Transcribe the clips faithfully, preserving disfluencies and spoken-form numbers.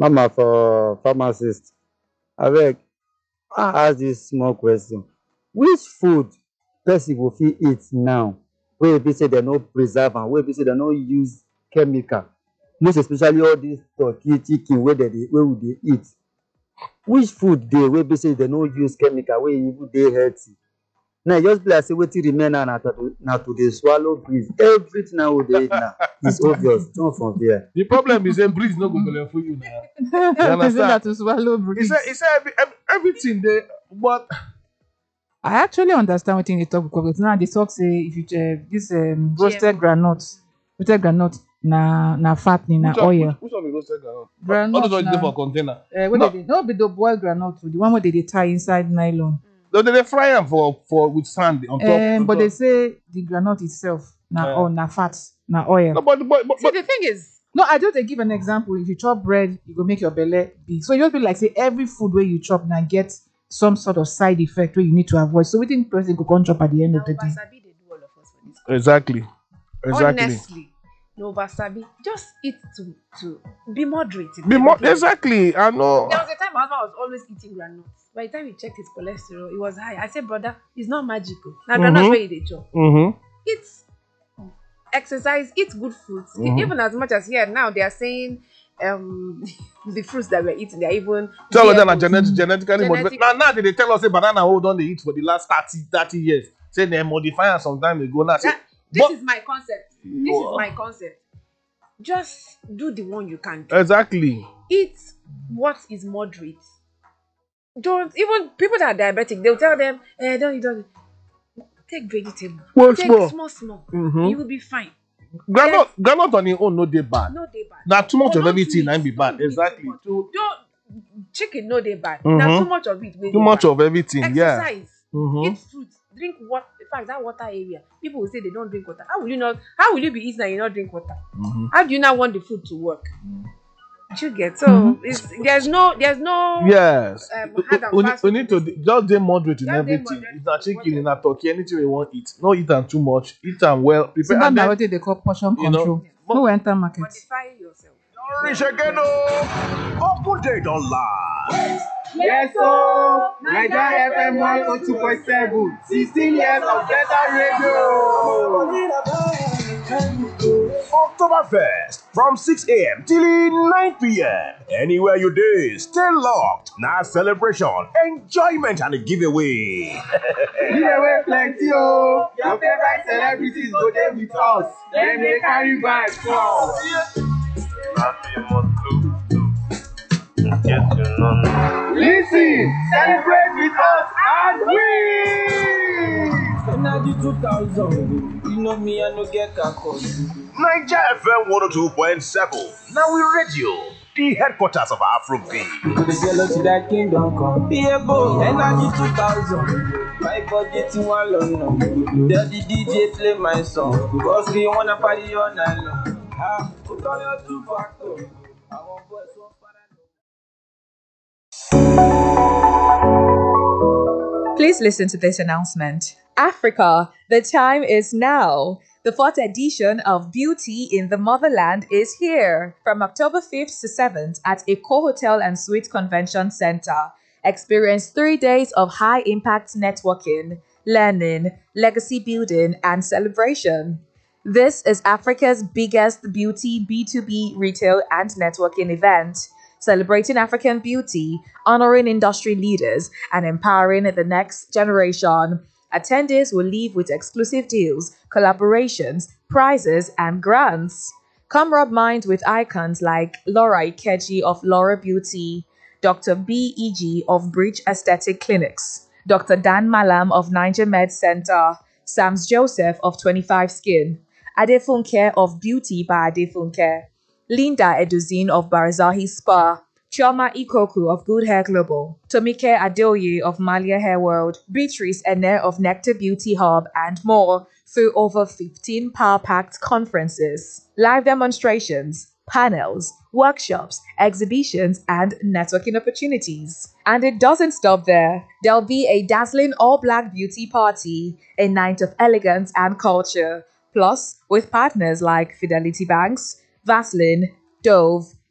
Mama for pharmacist. Abeg, I ask this small question. Which food person go fit eat now wey be say dem no preserve am, wey be say dem no use chemical, most especially all dis turkey, chicken wey dem dey wey we dey eat. Which food dey wey be say dem no use chemical wey even dey healthy? Now e just be like say wetin remain now na to na to dey swallow breeze. Everything na we dey eat now is obvious. Turn from there. The problem is say breeze no go belle for you now. You Say understand? that to swallow He breeze. said, he said every, every, everything they, but I actually understand what you talk because now they talk say if you uh, this um, roasted groundnut, roasted groundnut na na fat ni na which one, oil. which, which one be roasted groundnut? Groundnut All those ones na- dey for container. Uh, what No. they dey, no be the boiled groundnut, the one where they, dey tie inside nylon. No, they, they fry them for, for with sand on top. Um, on but they top. say the groundnut itself na Yeah. oh na fat na oil. No, but, but, but, See, but the thing is, No, I just dey give an example. If you chop bread, you go make your belly big. So you just be like say every food where you chop now get some sort of side effect where you need to avoid. So we think person go come chop at the end of the day. Wasabi they do all of us for this. exactly, exactly. Honestly, no wasabi. Just eat to to be moderate. in Be more everything. exactly. I know. There was a time my husband was always eating granules. By the time he checked his cholesterol, it was high. I said, brother, it's not magical. Now Mhm. granules where you dey chop. Mm-hmm. Eat exercise, eat good fruits. Mhm. Even as much as here now they are saying um the fruits that we're eating, they're even Tell them G M na Os. genetic, genetically modified. Genetic- Now, now they, they tell us say banana hold on they eat for the last thirty, thirty years. Say they modify am some time ago. Now say, That- this but- is my concept. This is my concept. Just do the one you can do. exactly. Eat what is moderate. Don't even people that are diabetic, they'll tell them, eh, don't you don't take vegetable. Well, take small. small, small. Mhm. You will be fine. Groundnut, groundnut on its own no dey bad. No day bad. Now too much But of not everything too na much. be bad. Don't do it Exactly. too much. Too, Don't chicken no day bad. Mhm. Now too much of it. will too dey much bad. of everything. Yeah. Exercise. Mhm. Eat fruit. Drink water. In fact, that water area, people will say they don't drink water. How will you not? How will you be eating and you not drink water? Mhm. How do you not want the food to work? You get so it's, there's no there's no Yes. Um, We- hard and we, need- fast we to need to do d- just dey moderate in Just dey everything. moderate If na in chicken, if whatever. na turkey, anything we want eat. No eat am too much. Eat am well. So Prepare that and na then what they call portion you know, control. but- No we enter market. modify yourself. Rich again, oh. Open date online. Yes, so Naija F M one oh two point seven, sixteen years of better radio. Oktoberfest from six a.m. till nine p.m. Anywhere you dey, stay locked. Na celebration, enjoyment and a giveaway. Giveaway plenty oh. Your favorite celebrities go there with us. Then they carry back come. Listen, celebrate with us and win. Energy two thousand, you know me, I no get kakos. Naija F M one oh two point seven. Now we radio, the headquarters of Afrobeat. The jealousy that kingdom come. Yeah, bo, energy two thousand. My budget in one London. Tell the D J play my song. Cause we wanna party all night long. Ah, put on your two factor. I want boys one Please listen to this announcement. Africa, the time is now. The fourth edition of Beauty in the Motherland is here from October fifth to seventh at Eco Hotel and Suite Convention Center. Experience three days of high impact networking, learning, legacy building, and celebration. This is Africa's biggest beauty B two B retail and networking event, celebrating African beauty, honoring industry leaders, and empowering the next generation. Attendees will leave with exclusive deals, collaborations, prizes, and grants. Come rub minds with icons like Laura Ikeji of Laura Beauty, Doctor B E G of Bridge Aesthetic Clinics, Doctor Dan Malam of Niger Med Center, Sams Joseph of twenty-five Skin, Adefunke of Beauty by Adefunke, Linda Eduzin of Barazahi Spa, Chioma Ikoku of Good Hair Global, Tomike Adeoye of Malia Hair World, Beatrice Ene of Nectar Beauty Hub, and more through over fifteen power-packed conferences, live demonstrations, panels, workshops, exhibitions, and networking opportunities. And it doesn't stop there. There'll be a dazzling all-black beauty party, a night of elegance and culture, plus with partners like Fidelity Banks, Vaseline, Dove,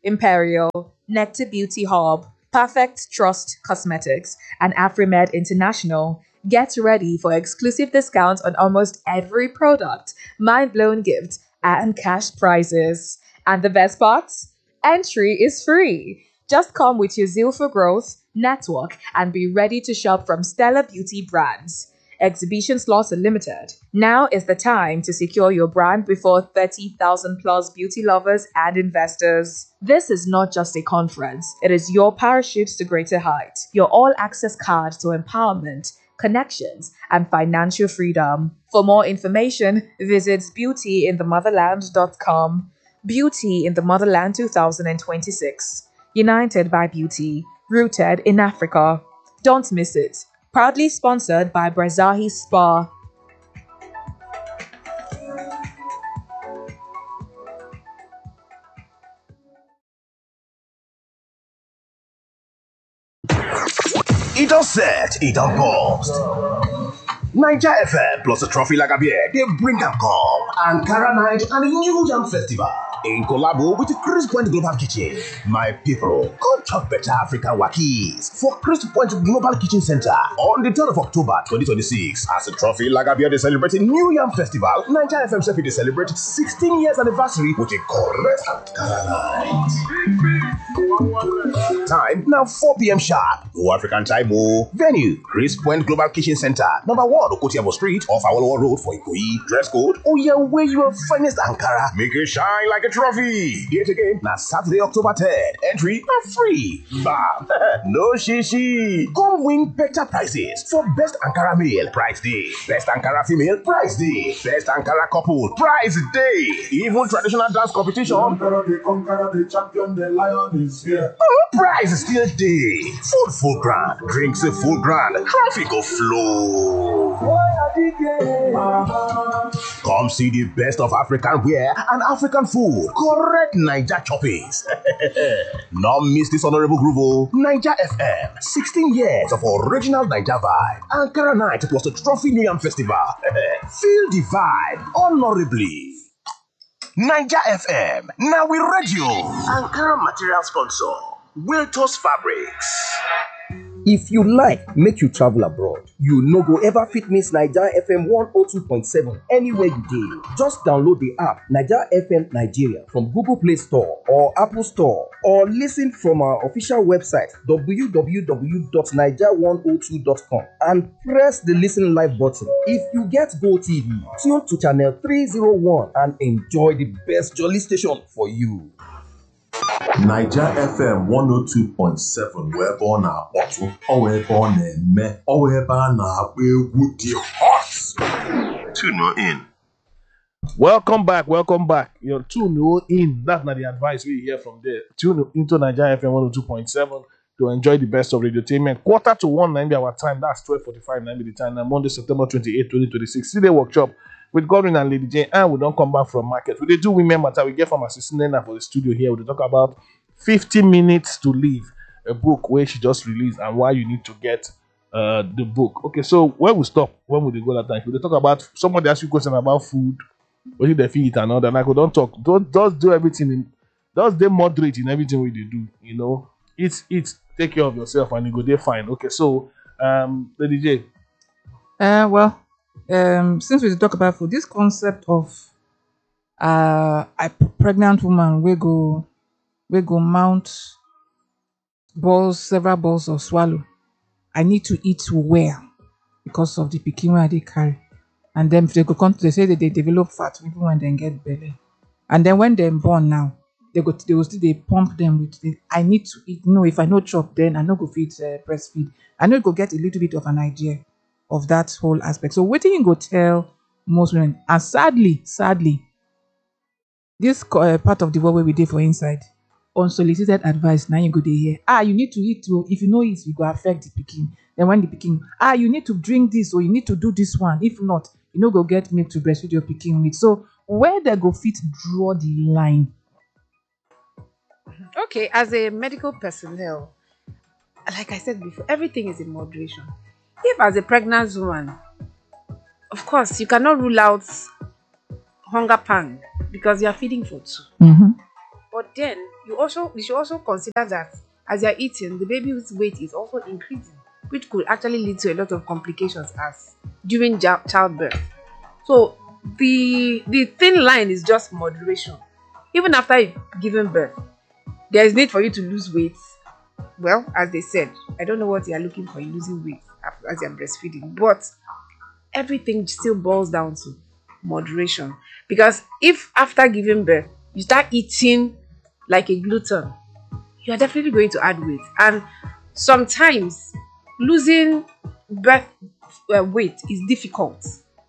Imperial, Nectar Beauty Hub, Perfect Trust Cosmetics, and AfriMed International. Get ready for exclusive discounts on almost every product, mind-blown gifts, and cash prizes. And the best part? Entry is free. Just come with your zeal for growth, network, and be ready to shop from stellar beauty brands. Exhibition slots are limited. Now is the time to secure your brand before thirty thousand plus beauty lovers and investors. This is not just a conference, it is your parachute to greater heights, your all-access card to empowerment, connections, and financial freedom. For more information, visit beauty in the motherland dot com. Beauty in the Motherland twenty twenty-six. United by Beauty, rooted in Africa. Don't miss it. Proudly sponsored by Brazahi Spa. It don't set, it don't post. Niger F M plus a trophy like a beer, they bring them come. Ankara Night and a New Yam Festival. In collabo with the Chris Point Global Kitchen. My people, come chop better African wakis for Chris Point Global Kitchen Center on the third of October twenty twenty-six. As a trophy like a beer, they celebrate New Yam Festival. Niger F M Selfie, they celebrate sixteen years anniversary with a correct Ankara Night. Time now four p.m. sharp. No African time, oh. Venue Chris Point Global Kitchen Center, number one Okotiabo Street off Awolowo Road for Ikoyi. Dress code: oh yeah, wear your finest Ankara. Make it shine like a trophy. Yet again, now Saturday October third. Entry are free. Bam. No shishi. Come win better prizes for best Ankara male prize day, best Ankara female prize day, best Ankara couple prize day. Even traditional dance competition. Conqueror, the conqueror, the champion, the lion is here. Oh, prize is still day. Food full grand, drinks a full grand, traffic go flow. Come see the best of African wear and African food. Correct Niger choppings. Not miss this honorable groove. Niger F M, sixteen years of original Niger vibe. Ankara Night plus the Trophy New Yam Festival. Feel the vibe honorably. Niger F M, now we radio. Ankara material sponsor, Wiltos Fabrics. If you like make you travel abroad, you no go ever fit miss Niger F M one oh two point seven anywhere you dey. Just download the app Niger F M Nigeria from Google Play Store or Apple Store, or listen from our official website w w w dot niger one oh two dot com and press the listen live button. If you get Go T V, tune to channel three oh one and enjoy the best jolly station for you. Niger F M one oh two point seven wee ebe ọ na-akpọtụ, ọ wee ebe ọ na-eme, ọ wee ebe a na-akpọ egwu dị hot. Tune in. Welcome back, welcome back. You're tune in. That's not the advice we hear from there. Tune into Niger F M one oh two point seven to enjoy the best of radiotainment. Quarter to one, nine be our time. That's twelve forty-five, nine be the time. Now Monday, September twenty-eighth, twenty twenty-six. See the workshop with Godwin and Lady Jane, and we don't come back from market. We do women matter. We get from assistant Nena for the studio here. We talk about fifty minutes to leave, a book where she just released, and why you need to get uh, the book. Okay, so where we stop? When will they go that time? We talk about somebody ask you question about food, what if they feed and all that. Like we don't talk. Don't just do everything. In, just they moderate in everything we they do. You know, it's it's take care of yourself and you go there fine. Okay, so um, Lady J. Uh, well. Um, since we talk about food, this concept of uh, a pregnant woman we go we go mount balls, several balls of swallow. I need to eat well because of the pikin wey I dey carry, and then if they go come to they say that they develop fat even when they get belly, and then when they're born now they go they will still they pump them with the, I need to eat. No, if I no chop, then I no go feed uh, breastfeed. I know go get a little bit of an idea of that whole aspect. So what you go tell most women, and sadly, sadly, this uh, part of the world where we did for inside, unsolicited advice, now you go there here. Ah, you need to eat too. If you know it, you go affect the picking. Then when the picking, ah, you need to drink this or you need to do this one. If not, you know go get milk to breastfeed your picking with. So where they go fit draw the line? Okay, as a medical personnel, like I said before, everything is in moderation. If as a pregnant woman, of course, you cannot rule out hunger pang because you are feeding for two. Mm-hmm. But But then you also you should also consider that as you're eating, the baby's weight is also increasing, which could actually lead to a lot of complications as during ja- childbirth. So the the thin line is just moderation. Even after you've given birth, there is need for you to lose weight. Well, as they said, I don't know what you are looking for in losing weight af- as you're breastfeeding, but everything still boils down to moderation. Because if after giving birth you start eating like a glutton, you are definitely going to add weight. And sometimes losing birth uh, weight is difficult.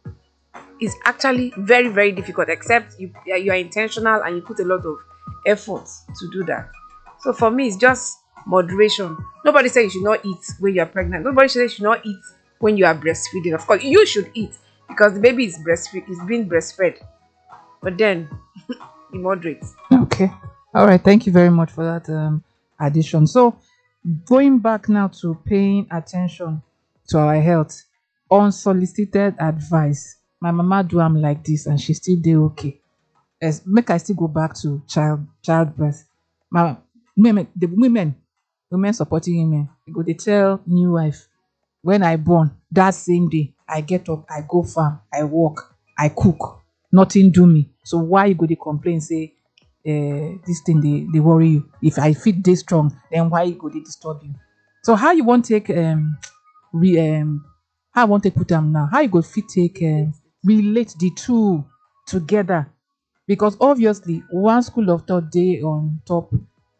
It's actually very, very difficult, except you you are intentional and you put a lot of effort to do that. So for me, it's just moderation. Nobody says you should not eat when you are pregnant. Nobody says you should not eat when you are breastfeeding. Of course, you should eat because the baby is breastfeed is being breastfed. But then, be moderate. Okay. All right. Thank you very much for that um, addition. So, going back now to paying attention to our health, unsolicited advice. My mama do am like this, and she still dey okay. As make I still go back to child childbirth. My women, the women, women supporting women, they go they tell new wife, when I born that same day, I get up, I go farm, I work, I cook, nothing do me. So why you go they complain say uh, this thing they, they worry you? If I fit this strong, then why you go they disturb you? So how you want take um re um how I want to put them now? How you go fit take um, relate the two together? Because obviously one school of thought day on top,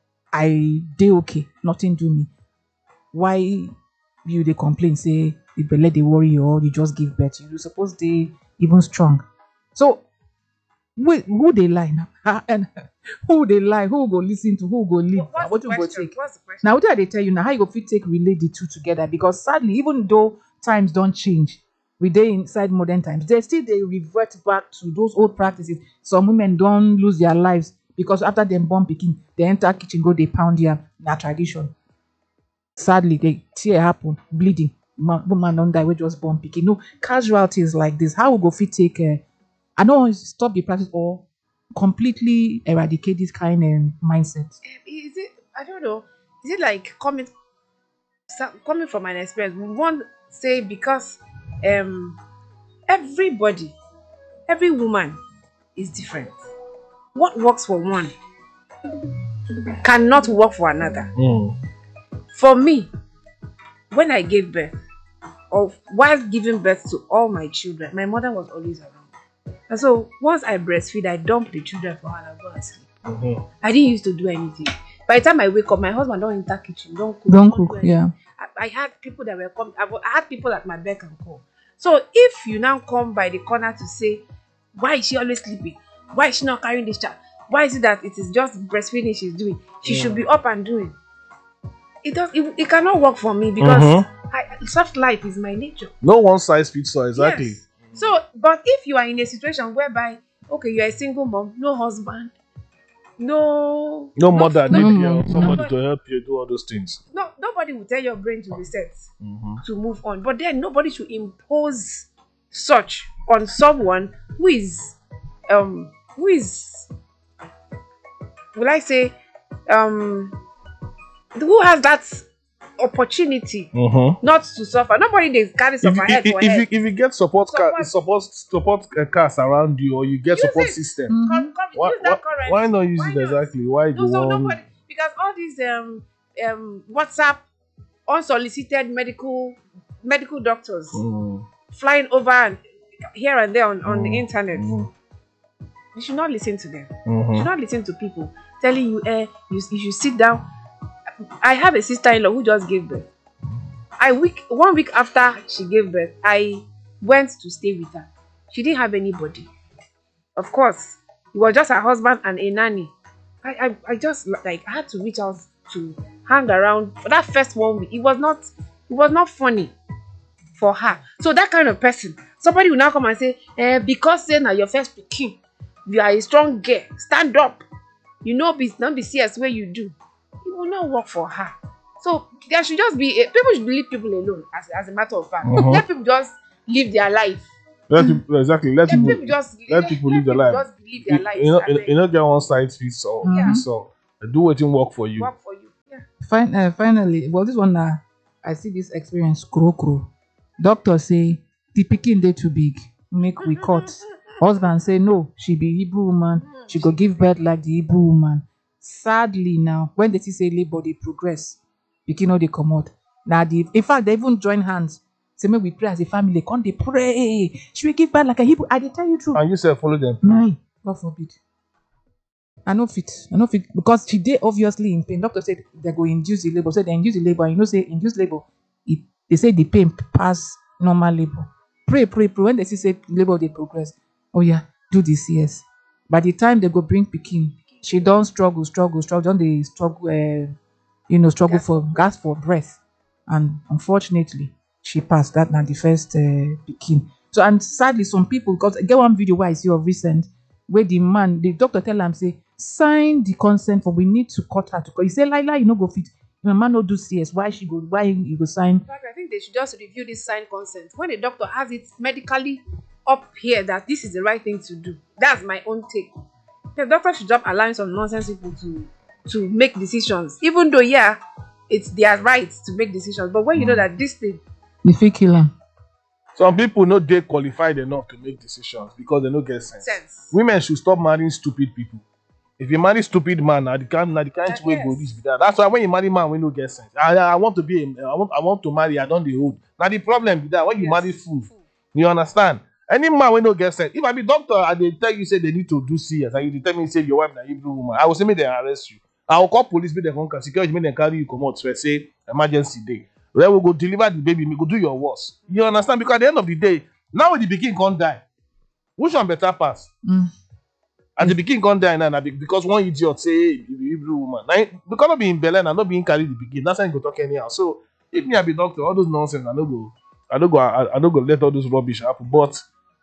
I dey okay, nothing do me. Why you they complain say the belle they worry you or you just give birth? You suppose they even strong. So wait, who they lie now? Ah, and who they lie? Who go listen to? Who go lead? What- what's What the you go question? take? What's the question? Now what did they tell you now? How you go fit take relate the two together? Because sadly, even though times don't change, we dey inside modern times, they still they revert back to those old practices. Some women don't lose their lives because after them born pikin, they enter kitchen go they pound yam. Na tradition. Sadly, they tear happen, bleeding. Man, woman don't die, we just born pikin. No casualties like this. How we go fit take? Uh, I don't want to stop the practice or completely eradicate this kind of mindset. Is it? I don't know. Is it like coming so- coming from an experience? We want say because um everybody, every woman is different. What works for one cannot work for another. Mm. For me, when I gave birth, or while giving birth to all my children, my mother was always around. And so once I breastfeed, I dump the children for her and I go and sleep. Mhm. I didn't used to do anything. By the time I wake up, my husband don't enter kitchen, don't cook. Don't do cook, anything. yeah. I, I had people that were coming. I wa- I had people at my beck and call. So if you now come by the corner to say, why is she always sleeping? Why is she not carrying this child? Why is it that it is just breastfeeding she's doing? She should be up and doing. It does. It, it cannot work for me because Mhm. I, soft life is my nature. No one size fits all, exactly. Yes. So, but if you are in a situation whereby, okay, you are a single mom, no husband, no, No mother, no, need no, girl, somebody no. to help you do all those things. no, nobody will tell your brain to reset, Mhm. to move on. But then nobody should impose such on someone who is, um, who is, will I say, um, who has that opportunity Mhm. not to suffer. Nobody they carry If, suffer head if, for if, head. you, if you get support, car, Support. support, support uh, cars around you, or you get Use support it. system, Come, come, why, use why, that current. why not use Why it not? exactly? Why No, go so on? nobody, because all these um um WhatsApp unsolicited medical medical doctors Mm. flying over and here and there on, on the Mm. internet. Mm. You should not listen to them. You Mhm. should not listen to people telling you, eh, you, you should sit down. I have a sister-in-law who just gave birth. I week one week after she gave birth, I went to stay with her. She didn't have anybody. Of course, it was just her husband and a nanny. I, I, I just like I had to reach out to hang around for that first one week. It was not it was not funny for her. So that kind of person, somebody will now come and say, eh, because say now your first pikin, you are a strong girl, stand up. You know, be not be serious where you do. It will not work for her. So there should just be a, people should leave people alone. As, as a matter of fact, Mhm. let people just live their life. Let people, exactly. Let Let people, people just let people live their people life. Just live their You, lives. you know, and you, then- you know, get one size fits all. Yeah. Fits all. Do what it work for you. Work for you. Yeah. Fin- uh, finally, well, this one uh, I see this experience. Crow crow. Doctor say the pikin dey too big. Make we cut. Husband say no. She be Hebrew woman. She go give birth like the Hebrew woman. Sadly, now when they see say labor dey progress, pikin no dey comot. Now the in fact they even join hands. Say make we pray as a family. Come they pray. She will give birth like a Hebrew. I dey tell you true. And you say follow them. No, God forbid. I no fit. I no fit because she dey obviously in pain. Doctor said they go induce the labor. So they induce the labor. You know, say induce labor. It, they say the pain pass normal labor. Pray, pray, pray. When they see say labor dey progress, oh yeah, do the C S. By the time they go bring pikin, she don't struggle, struggle, struggle. Don't they struggle? Uh, you know, struggle Gas for gas for breath, and unfortunately, she passed. That now the first uh, pikin. So and sadly, some people because I get one video where I see of recent where the man, the doctor tell am say sign the consent for we need to cut her to cut. He say Laila, you no go fit. My man no do C S. Why she go? Why you go sign? In fact, I think they should just review this signed consent. When the doctor has it medically up here that this is the right thing to do. That's my own take. The doctor should stop allowing some nonsense people to to make decisions. Even though, yeah, it's their right to make decisions. But when you know that this thing, If he kill him. Some people know they qualified enough to make decisions because they don't get sense. sense. Women should stop marrying stupid people. If you marry stupid man, now the kind, now the kind Uh, way yes. go this be that. That's why when you marry man, we no get sense. I, I want to be, a, I want, I want to marry. I don't the hold. Now the problem be that when you Yes. marry fool, you understand? Any man we no get sense. If I be doctor, and they tell you say they need to do C S, and you tell me say your wife na Hebrew woman, I will say make they arrest you. I will call police, make them come security, make them carry you come out. So say emergency day. Then we go deliver the baby. We go do your worst. You understand? Because at the end of the day, now when the pikin can't die, which one better pass? Mm. And the pikin can't die now na be- because one idiot say hey, you be Hebrew woman. Now because of being Belen and not being carried the pikin, that's why you go talk anyhow. So if me I be doctor, all those nonsense, I don't go, I don't go, I, I don't go let all those rubbish happen. But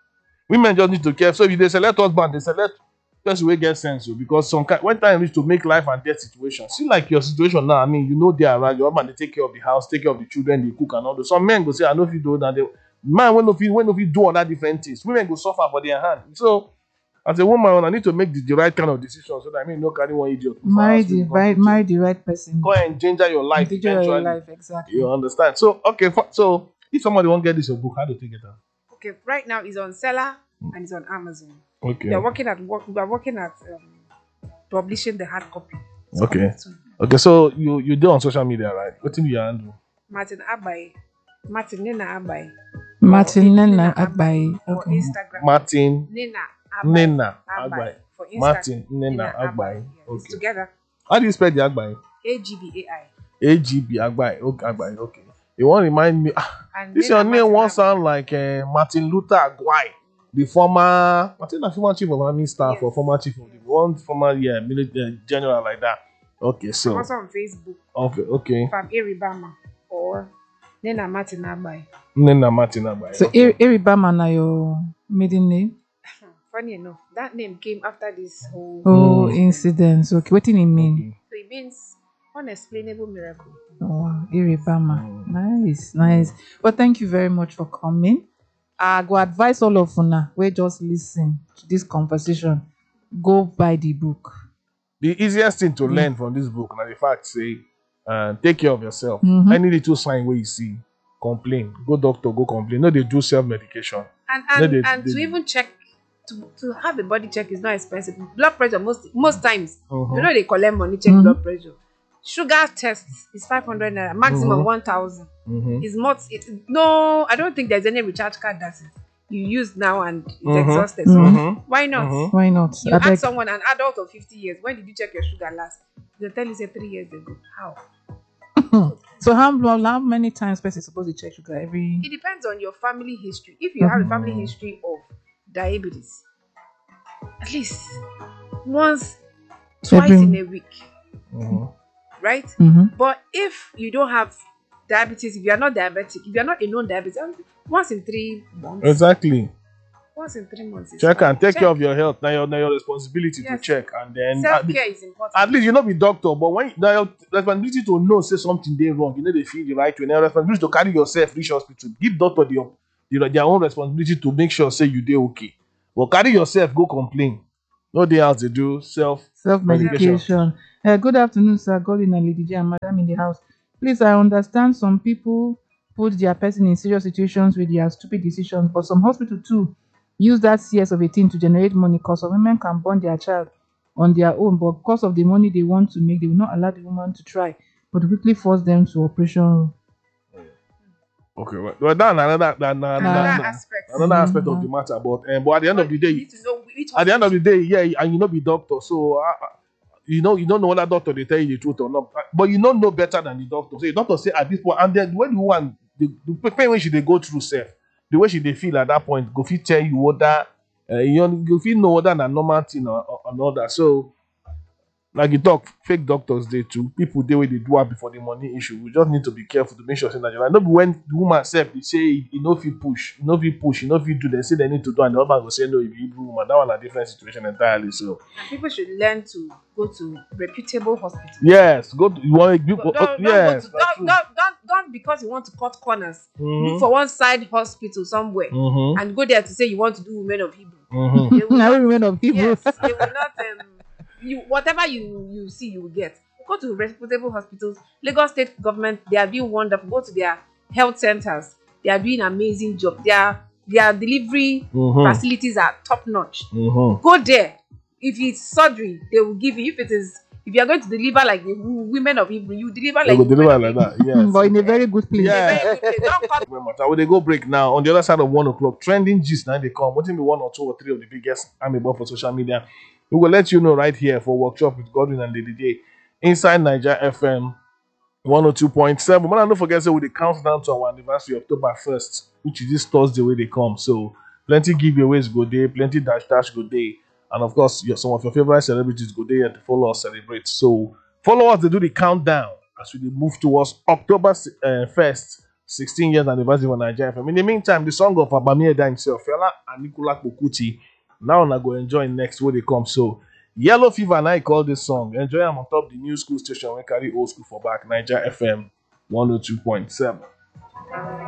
women just need to care. So if they select husband, they select person wey get sense. So because some kind when time reach to make life and death situation. See like your situation now. I mean, you know they are around. Your husband they take care of the house, take care of the children, they cook and all those. Some men go say I know if you do that. They man when no fit when no fit do all that different things. Women go suffer for their hand. So as a woman, I need to make the, the right kind of decision so that I mean no carry one idiot. for Marry house, the you know, right, to marry the right person. Go and endanger your life Endanger your eventually. life, exactly. You understand? So okay, for, so if somebody won't get this your book, how do you take it out? okay, right now it's on Seller and it's on Amazon. Okay. We are working at work. We are working at um, publishing the hard copy. It's Okay. coming soon. Okay, so you you do on social media, right? What do you handle? Martin Abai, Martin Nina Abai, Martin Nina Nena Abai Abai. for Okay. Instagram. Martin Nina Abai. Nena Abai Agbai. for Instagram. Martin Nena Agbai. Yeah, it's Okay. together. How do you spell the Agbai? A G B A I. A G B Agbai. Okay, Agbai. Okay. You want to remind me? Ah, And this Nina your name Martin won't Abai. sound like uh, Martin Luther Agbai, the former, I think the former chief of army staff or Yes. former chief of the one former yeah military general like that. Okay, I'm so also on Facebook okay, okay. from Eribama or Nina Martin Abai. Nena Martin Agbai. So okay. Ir- Iribama na your maiden name? Funny enough, that name came after this whole. Oh, Mm. incidents. Okay, what do you mean? So it means unexplainable miracle. Oh, wow. Iribama. Nice, nice. Well, thank you very much for coming. I go advise all of una we just listen to this conversation. Go buy the book. The easiest thing to learn from this book, now the fact say, uh, take care of yourself. Mhm. Any little sign where you see, complain. Go doctor, go complain. No, they do self medication. And No, and, they- and they- to even check to, to have a body check is not expensive. Blood pressure most most times Mhm. you know they collect money check Mhm. blood pressure. Sugar test is five hundred naira, maximum Mhm. one thousand. Mm-hmm. Is not it no I don't think there's any recharge card that is you use now and it's Mhm. exhausted. So Mhm. why not? Mhm. Why not? You I ask beg. someone, an adult of fifty years, when did you check your sugar last? They'll tell you say three years ago. How? So how long, how many times person supposed to check sugar every? It depends on your family history. If you have a family history of diabetes, at least once, twice Every- in a week, Mhm. right? Mm-hmm. But if you don't have diabetes, if you are not diabetic, if you are not a known diabetic, once in three months, Exactly. once in three months, is Check fine. and take Check. care of your health. Now your, now your responsibility to Yes. check. And then at, Self the- care is important. at least you not be doctor, but when now your responsibility to know say something they wrong, you know they feel the right way. Now your responsibility to carry yourself reach hospital. Give doctor the, the their own responsibility to make sure say you dey okay. But carry yourself, go complain. No day else they do self Self medication. Uh, good afternoon, sir. Godwin and Lady J and Madam in the house. Please, I understand some people put their person in serious situations with their stupid decisions, but some hospital too use that C S of eighteen to generate money because some women can born their child on their own, but because of the money they want to make, they will not allow the woman to try, but quickly force them to operation room. Okay, well, well that's another that, that, Another another aspect. another aspect of the matter. But um, but at the end But of the you day, need to know which at the end of the hospital. day, yeah, and you know be doctor, so uh, uh, you know you don't know whether doctor they tell you the truth or not, Uh, but you don't know better than the doctor. So the doctor say at this point, and then when you want the, the pain when she they go through self, the way she they feel at that point, go fit tell you whether uh, you know, you feel know whether na normal thing or, or, or not that. So like you talk, fake doctors they too. People they way they do it before the money issue. We just need to be careful to make sure say that you're right. Not be when the woman self they say you know if you push, you know if you push, you know if you do, they say they need to do, and the husband will say no if you Hebrew woman. That one a different situation entirely. So And people should learn to go to reputable hospitals. yes, go to, you want to Don't, go, don't, uh, don't yes, go to, that's don't, true. don't, don't, don't because you want to cut corners. Mhm. Look for one side hospital somewhere Mhm. and go there to say you want to do women of Hebrew. Mhm. They will Now not, women of Hebrew. yes, they will not. Um, you whatever you you see, you will get. Go to reputable hospitals. Lagos State government, they are doing wonderful. Go to their health centers. They are doing amazing job. Their their delivery Mhm. facilities are top notch. Mhm. Go there. If it's surgery, they will give you. If it is, if you are going to deliver like the wo- women of Hebrew, you deliver They like go the deliver women like of Hebrew. that. Yes. But in a very good place. Yeah. Very good place. Don't come. Very much. I will they go break now. On the other side of one o'clock, trending gist now they come. What be one or two or three of the biggest I'm about for social media. We will let you know right here for workshop with Godwin and Lady J inside Niger F M one oh two point seven. But don't forget, so we the countdown to our anniversary, October first, which is this Thursday where they come. So plenty giveaways go day, plenty dash dash go day, and of course, your, some of your favorite celebrities go there to follow us celebrate. So follow us. They do the countdown as we dey move towards October uh, first, sixteen years anniversary of Niger F M. In the meantime, the song of Abamieda himself, Fela and Nicola Kokuti. Now I go enjoy next where they come. So Yellow Fever and I call this song. Enjoy them on top the new school station when carry old school for back. Niger F M one oh two point seven.